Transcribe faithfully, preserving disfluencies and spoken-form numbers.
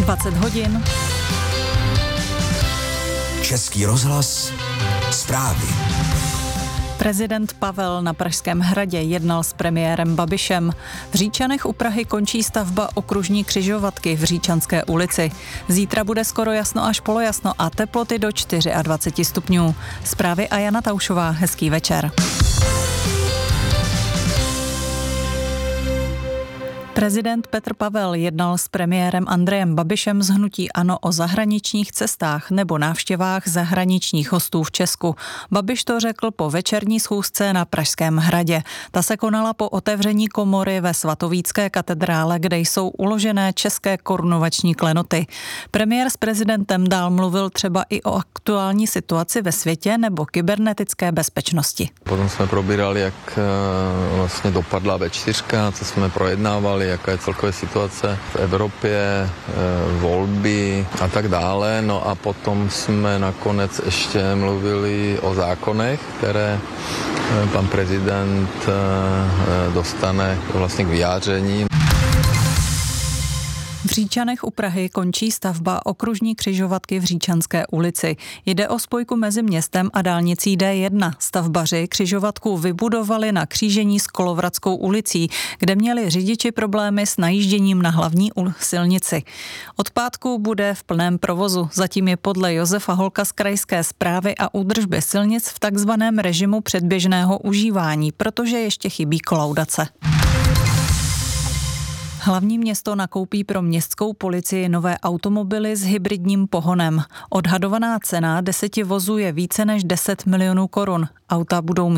dvacet hodin. Český rozhlas, zprávy. Prezident Pavel na Pražském hradě jednal s premiérem Babišem. V Říčanech u Prahy končí stavba okružní křižovatky v Říčanské ulici. Zítra bude skoro jasno až polojasno a teploty do dvacet čtyři stupňů. Zprávy a Jana Taušová, hezký večer. Prezident Petr Pavel jednal s premiérem Andrejem Babišem z hnutí ANO o zahraničních cestách nebo návštěvách zahraničních hostů v Česku. Babiš to řekl po večerní schůzce na Pražském hradě. Ta se konala po otevření komory ve Svatovícké katedrále, kde jsou uložené české korunovační klenoty. Premiér s prezidentem dál mluvil třeba i o aktuální situaci ve světě nebo kybernetické bezpečnosti. Potom jsme probírali, jak vlastně dopadla vé čtyři, co jsme projednávali, jaká je celková situace v Evropě, volby a tak dále. No a potom jsme nakonec ještě mluvili o zákonech, které pan prezident dostane vlastně k vyjádření. V Říčanech u Prahy končí stavba okružní křižovatky v Říčanské ulici. Jde o spojku mezi městem a dálnicí D jedna. Stavbaři křižovatku vybudovali na křížení s Kolovradskou ulicí, kde měli řidiči problémy s najížděním na hlavní silnici. Od pátku bude v plném provozu. Zatím je podle Josefa Holka z krajské správy a údržby silnic v takzvaném režimu předběžného užívání, protože ještě chybí kolaudace. Hlavní město nakoupí pro městskou policii nové automobily s hybridním pohonem. Odhadovaná cena deseti vozů je více než deset milionů korun. Auta budou mít